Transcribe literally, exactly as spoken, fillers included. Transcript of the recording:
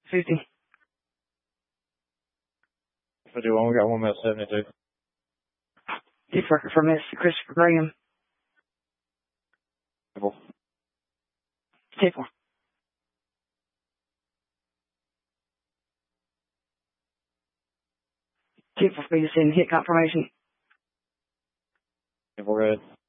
fifty. fifty-one, we got one minute seventy-two. Deep record for Miss Christopher Graham. Table. Table. Table for me to send hit confirmation. Table red.